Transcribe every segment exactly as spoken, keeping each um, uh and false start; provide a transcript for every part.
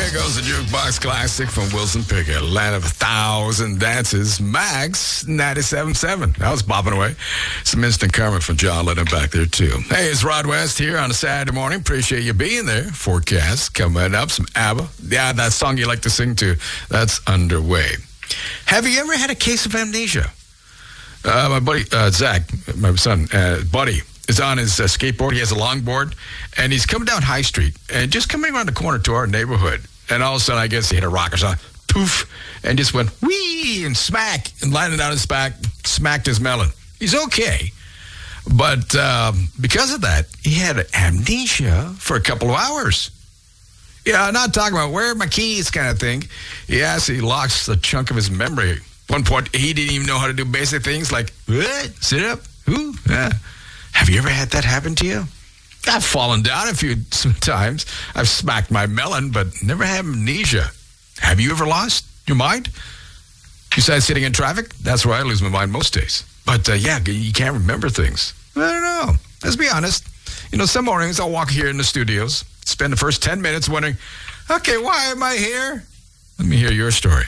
There goes the jukebox classic from Wilson Pickett, Land of a Thousand Dances, Max ninety-seven point seven. That was bopping away. Some instant karma from John Lennon back there, too. Hey, it's Rod West here on a Saturday morning. Appreciate you being there. Forecast coming up. Some ABBA. Yeah, that song you like to sing to, that's underway. Have you ever had a case of amnesia? Uh, my buddy, uh, Zach, my son, uh, buddy, is on his uh, skateboard. He has a longboard, and he's coming down High Street, and just coming around the corner to our neighborhood. And all of a sudden, I guess he hit a rock or something. Poof, and just went whee and smack, and landed on his back, smacked his melon. He's okay. But um, because of that, he had amnesia for a couple of hours. Yeah, I'm not talking about where are my keys kind of thing. Yes, he lost a chunk of his memory. At one point, he didn't even know how to do basic things like, what? Sit up? Who? Yeah. Have you ever had that happen to you? I've fallen down a few times. I've smacked my melon, but never had amnesia. Have you ever lost your mind? Besides sitting in traffic, that's where I lose my mind most days. But, uh, yeah, you can't remember things. I don't know. Let's be honest. You know, some mornings I'll walk here in the studios, spend the first ten minutes wondering, okay, why am I here? Let me hear your story.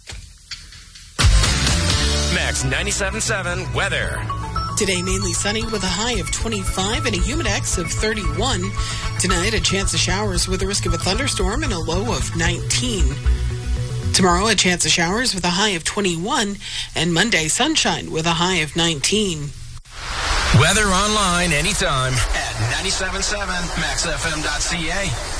Max ninety-seven point seven weather. Today, mainly sunny with a high of twenty-five and a humidex of thirty-one. Tonight, a chance of showers with a risk of a thunderstorm and a low of nineteen. Tomorrow, a chance of showers with a high of twenty-one. And Monday, sunshine with a high of nineteen. Weather online anytime at ninety-seven point seven max f m dot c a.